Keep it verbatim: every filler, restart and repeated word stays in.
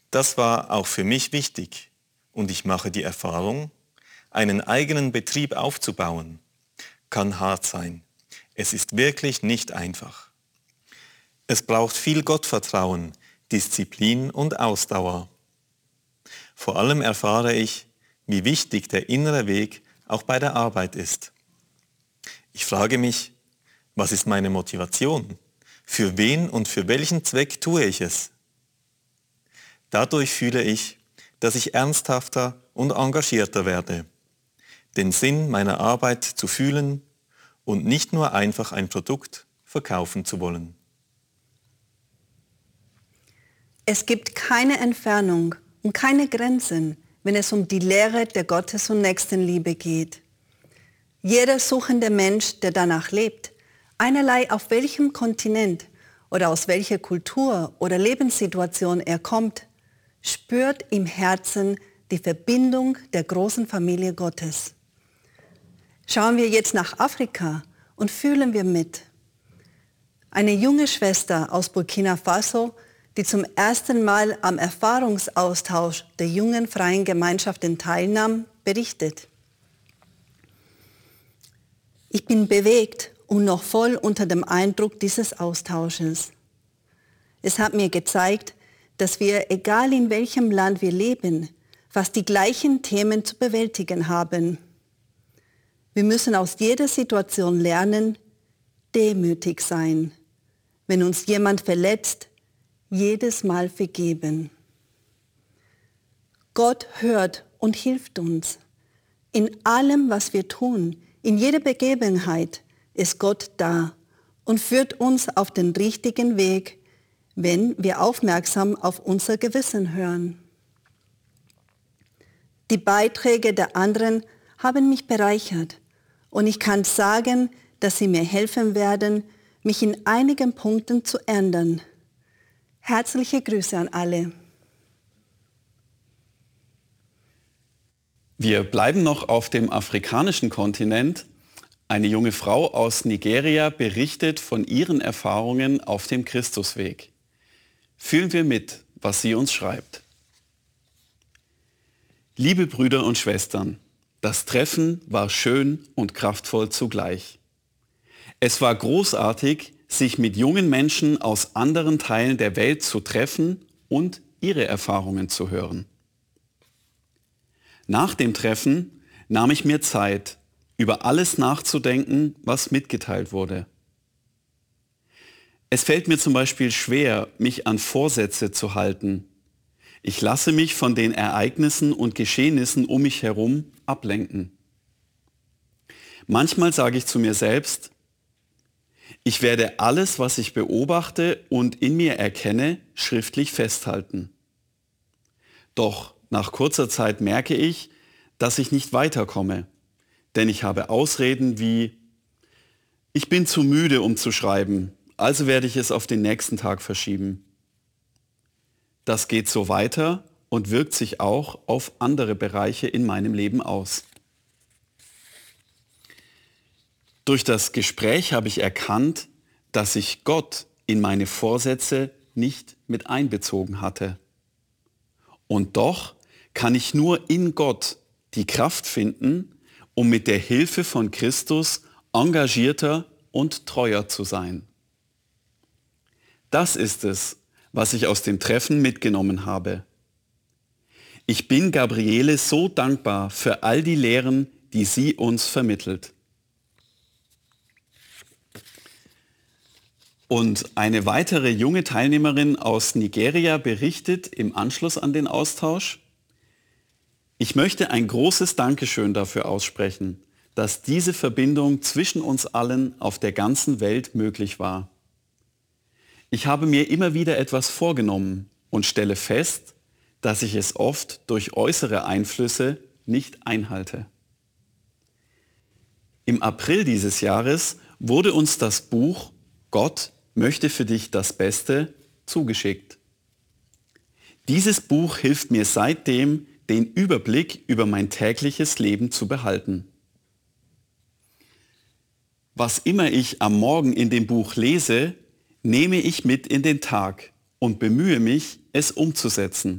Das war auch für mich wichtig und ich mache die Erfahrung, einen eigenen Betrieb aufzubauen, kann hart sein. Es ist wirklich nicht einfach. Es braucht viel Gottvertrauen, Disziplin und Ausdauer. Vor allem erfahre ich, wie wichtig der innere Weg auch bei der Arbeit ist. Ich frage mich, was ist meine Motivation? Für wen und für welchen Zweck tue ich es? Dadurch fühle ich, dass ich ernsthafter und engagierter werde, den Sinn meiner Arbeit zu fühlen und nicht nur einfach ein Produkt verkaufen zu wollen. Es gibt keine Entfernung und keine Grenzen, wenn es um die Lehre der Gottes- und Nächstenliebe geht. Jeder suchende Mensch, der danach lebt, einerlei auf welchem Kontinent oder aus welcher Kultur oder Lebenssituation er kommt, spürt im Herzen die Verbindung der großen Familie Gottes. Schauen wir jetzt nach Afrika und fühlen wir mit. Eine junge Schwester aus Burkina Faso, die zum ersten Mal am Erfahrungsaustausch der jungen freien Gemeinschaften teilnahm, berichtet: Ich bin bewegt und noch voll unter dem Eindruck dieses Austausches. Es hat mir gezeigt, dass wir, egal in welchem Land wir leben, fast die gleichen Themen zu bewältigen haben. Wir müssen aus jeder Situation lernen, demütig sein. Wenn uns jemand verletzt, jedes Mal vergeben. Gott hört und hilft uns. In allem, was wir tun, in jeder Begebenheit ist Gott da und führt uns auf den richtigen Weg, wenn wir aufmerksam auf unser Gewissen hören. Die Beiträge der anderen haben mich bereichert und ich kann sagen, dass sie mir helfen werden, mich in einigen Punkten zu ändern. Herzliche Grüße an alle. Wir bleiben noch auf dem afrikanischen Kontinent. Eine junge Frau aus Nigeria berichtet von ihren Erfahrungen auf dem Christusweg. Fühlen wir mit, was sie uns schreibt. Liebe Brüder und Schwestern, das Treffen war schön und kraftvoll zugleich. Es war großartig, sich mit jungen Menschen aus anderen Teilen der Welt zu treffen und ihre Erfahrungen zu hören. Nach dem Treffen nahm ich mir Zeit, über alles nachzudenken, was mitgeteilt wurde. Es fällt mir zum Beispiel schwer, mich an Vorsätze zu halten. Ich lasse mich von den Ereignissen und Geschehnissen um mich herum ablenken. Manchmal sage ich zu mir selbst, ich werde alles, was ich beobachte und in mir erkenne, schriftlich festhalten. Doch nach kurzer Zeit merke ich, dass ich nicht weiterkomme, denn ich habe Ausreden wie, ich bin zu müde, um zu schreiben, also werde ich es auf den nächsten Tag verschieben. Das geht so weiter und wirkt sich auch auf andere Bereiche in meinem Leben aus. Durch das Gespräch habe ich erkannt, dass ich Gott in meine Vorsätze nicht mit einbezogen hatte. Und doch kann ich nur in Gott die Kraft finden, um mit der Hilfe von Christus engagierter und treuer zu sein. Das ist es, was ich aus dem Treffen mitgenommen habe. Ich bin Gabriele so dankbar für all die Lehren, die sie uns vermittelt. Und eine weitere junge Teilnehmerin aus Nigeria berichtet im Anschluss an den Austausch: Ich möchte ein großes Dankeschön dafür aussprechen, dass diese Verbindung zwischen uns allen auf der ganzen Welt möglich war. Ich habe mir immer wieder etwas vorgenommen und stelle fest, dass ich es oft durch äußere Einflüsse nicht einhalte. Im April dieses Jahres wurde uns das Buch Gott möchte für dich das Beste zugeschickt. Dieses Buch hilft mir seitdem, den Überblick über mein tägliches Leben zu behalten. Was immer ich am Morgen in dem Buch lese, nehme ich mit in den Tag und bemühe mich, es umzusetzen.